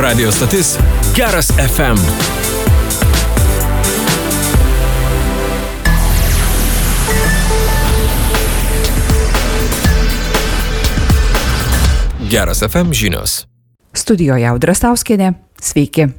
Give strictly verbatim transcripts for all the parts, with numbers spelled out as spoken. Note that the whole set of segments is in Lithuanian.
Radio stotis Geras F M. Geras F M žinios. Studijoje Audra Stauskienė. Sveiki.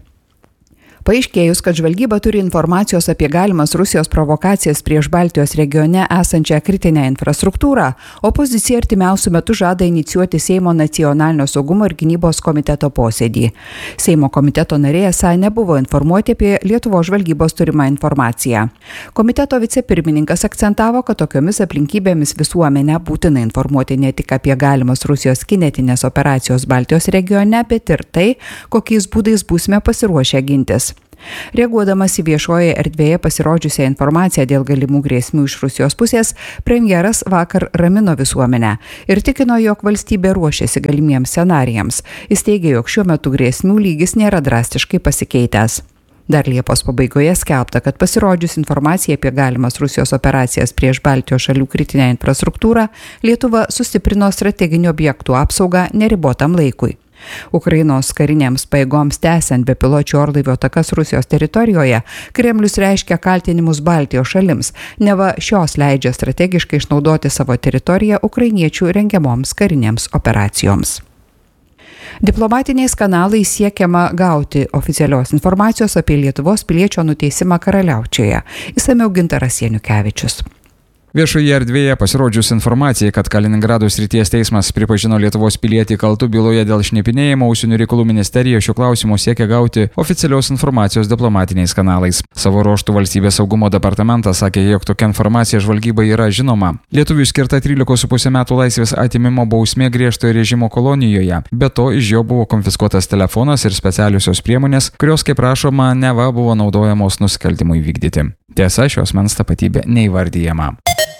Paaiškėjus, kad žvalgyba turi informacijos apie galimas Rusijos provokacijas prieš Baltijos regione esančią kritinę infrastruktūrą, opozicija artimiausių metų žada inicijuoti Seimo nacionalinio saugumo ir gynybos komiteto posėdį. Seimo komiteto nariai esą nebuvo informuoti apie Lietuvos žvalgybos turimą informaciją. Komiteto vicepirmininkas akcentavo, kad tokiomis aplinkybėmis visuomenę būtina informuoti ne tik apie galimas Rusijos kinetinės operacijos Baltijos regione, bet ir tai, kokiais būdais būsime pasiruošę gintis. Reaguodamas į viešoje erdvėje pasirodžiusią informaciją dėl galimų grėsmių iš Rusijos pusės, premjeras vakar ramino visuomenę ir tikino, jog valstybė ruošiasi galimiems scenarijams. Jis teigė, jog šiuo metu grėsmių lygis nėra drastiškai pasikeitęs. Dar Liepos pabaigoje skelbta, kad pasirodžius informacijai apie galimas Rusijos operacijas prieš Baltijos šalių kritinę infrastruktūrą, Lietuva sustiprino strateginių objektų apsaugą neribotam laikui. Ukrainos karinėms pajėgoms tęsiant bepiločių orlaivių atakas Rusijos teritorijoje, Kremlius reiškia kaltinimus Baltijos šalims, neva šios leidžia strategiškai išnaudoti savo teritoriją ukrainiečių rengiamoms karinėms operacijoms. Diplomatiniais kanalais siekiama gauti oficialios informacijos apie Lietuvos piliečio nuteisimą Karaliaučiuje. Išsamiau Gintaras Janukevičius. Viešoje erdvėje pasirodžius informacijai, kad Kaliningrado srities teismas pripažino Lietuvos pilietį kaltu byloje dėl šnipinėjimo, Užsienio reikalų ministerija šiuo klausimu siekia gauti oficialios informacijos diplomatiniais kanalais. Savo ruožtu valstybės saugumo departamentas sakė, jog tokia informacija žvalgybai yra žinoma. Lietuviui skirta trylikos su puse metų laisvės atėmimo bausmė griežtojo režimo kolonijoje. Be to, iš jo buvo konfiskuotas telefonas ir specialiosios priemonės, kurios, kaip rašoma, neva buvo naudojamos nusikaltimui vykdyti. Tiesa, šios mens tapatybė neįvardyjama.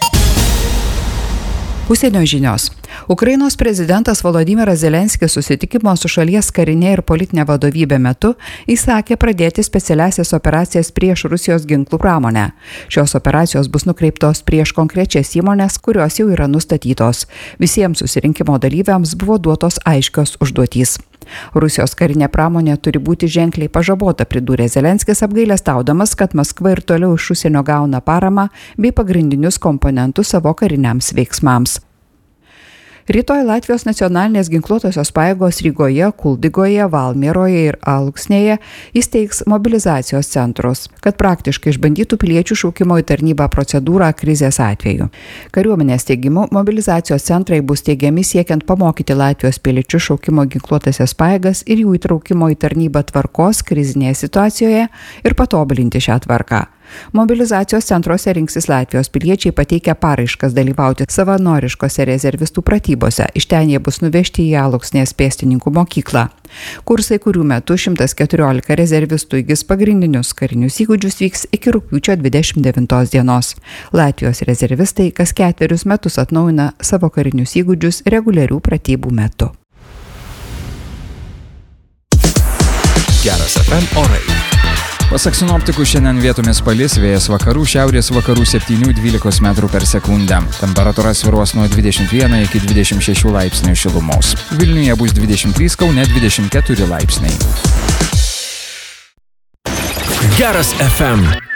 Užsienio žinios. Ukrainos prezidentas Volodymyras Zelenskis susitikimo su šalies karinė ir politinė vadovybė metu įsakė pradėti specialiasias operacijas prieš Rusijos ginklų pramonę. Šios operacijos bus nukreiptos prieš konkrečias įmonės, kurios jau yra nustatytos. Visiems susirinkimo dalyviams buvo duotos aiškios užduotys. Rusijos karinė pramonė turi būti ženkliai pažabota, pridūrė Zelenskis, apgailestaudamas, kad Maskva ir toliau iš užsienio gauna paramą bei pagrindinius komponentus savo kariniams veiksmams. Rytoj Latvijos nacionalinės ginkluotosios pajėgos Rygoje, Kuldigoje, Valmieroje ir Alksnėje įsteigs mobilizacijos centrus, kad praktiškai išbandytų piliečių šaukimo į tarnybą procedūrą krizės atveju. Kariuomenės teigimu, mobilizacijos centrai bus teigiami siekiant pamokyti Latvijos piliečių šaukimo ginkluotosios pajėgas ir jų įtraukimo į tarnybą tvarkos krizinėje situacijoje ir patobulinti šią tvarką. Mobilizacijos centruose rinksis Latvijos piliečiai pateikę paraiškas dalyvauti savanoriškose rezervistų pratybose. Iš ten jie bus nuvežti į Alksnės pėstininkų mokyklą. Kursai, kurių metu šimtas keturiolika rezervistų įgis pagrindinius karinius įgūdžius, vyks iki rugpjūčio dvidešimt devintos dienos. Latvijos rezervistai kas ketverius metus atnaujina savo karinius įgūdžius reguliarių pratybų metu. Geras F M orai. Pasak sinoptikų, šiandien vietomis palis, vėjas vakarų, šiaurės vakarų septynių dvylikos metrų per sekundę. Temperatūra svyruos nuo dvidešimt vieno iki dvidešimt šešių laipsnių šilumos. Vilniuje bus dvidešimt trys, Kaune dvidešimt keturi laipsniai. Geras F M.